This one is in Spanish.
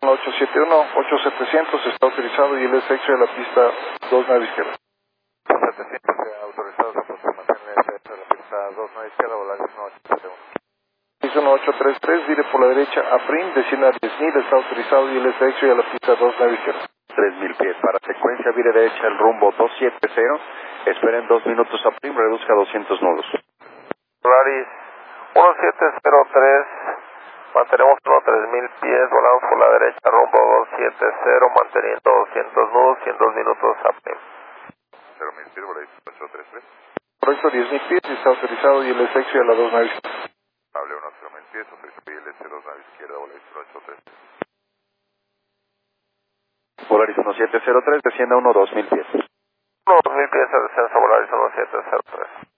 871-8700 está autorizado y el SX de la pista 29 izquierda. 700 autorizados a aproximación en el SX de la pista 29 izquierda, Volaris 1871. 1833, vire por la derecha a Prim, desciende a 10.000, está autorizado y el SX de la pista 29 izquierda. 3000 pies. Para secuencia, vire derecha el rumbo 270. Esperen 2 minutos a Prim, reduzca 200 nudos. Volaris 1703, mantenemos 3000 pies, volamos por la derecha, rumbo 270, manteniendo 200 nudos y en 2 minutos a Prim. 0.000 pies, Volaris 833. Correcto, 10.000 pies y está autorizado y el SX de la 29 izquierda. Hable 10.000 pies, autorizado y el S29 izquierda, Volaris 833. Volaris 1703, descienda 2000 pies.